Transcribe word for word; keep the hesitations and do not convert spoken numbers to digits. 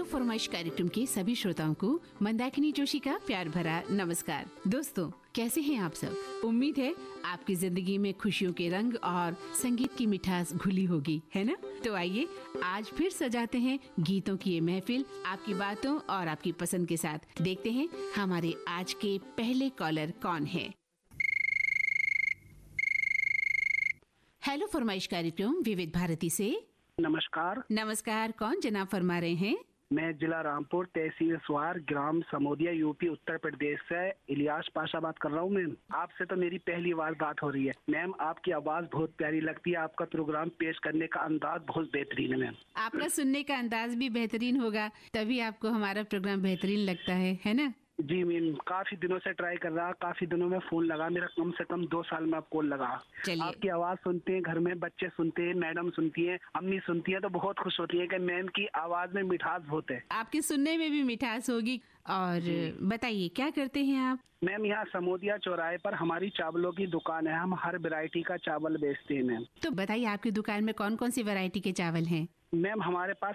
फरमाइश कार्यक्रम के सभी श्रोताओं को मंदाकिनी जोशी का प्यार भरा नमस्कार। दोस्तों, कैसे हैं आप सब? उम्मीद है आपकी जिंदगी में खुशियों के रंग और संगीत की मिठास घुली होगी, है ना? तो आइए आज फिर सजाते हैं गीतों की ये महफिल आपकी बातों और आपकी पसंद के साथ। देखते हैं हमारे आज के पहले कॉलर कौन है। हेलो फरमाइश कार्यक्रम विविध भारती से। नमस्कार। नमस्कार, कौन जनाब फरमा रहे हैं? मैं जिला रामपुर, तहसील स्वार, ग्राम समोदिया, यूपी उत्तर प्रदेश से इलियास पाशा बात कर रहा हूँ। मैम, आपसे तो मेरी पहली बार बात हो रही है। मैम, आपकी आवाज बहुत प्यारी लगती है, आपका प्रोग्राम पेश करने का अंदाज बहुत बेहतरीन है। मैम, आपका सुनने का अंदाज भी बेहतरीन होगा, तभी आपको हमारा प्रोग्राम बेहतरीन लगता है, है ना? जी मैम, काफी दिनों से ट्राई कर रहा, काफी दिनों में फोन लगा मेरा, कम से कम दो साल में आप कॉल लगा। आपकी आवाज सुनते हैं, घर में बच्चे सुनते हैं, मैडम सुनती हैं, अम्मी सुनती हैं, तो बहुत खुश होती है कि मैम की आवाज में मिठास बहुत है। आपके सुनने में भी मिठास होगी। और बताइए क्या करते हैं आप? मैम, यहाँ समोदिया चौराहे पर हमारी चावलों की दुकान है, हम हर वैरायटी का चावल बेचते हैं। मैम, तो बताइए आपकी दुकान में कौन कौन सी वैरायटी के चावल हैं? मैम, हमारे पास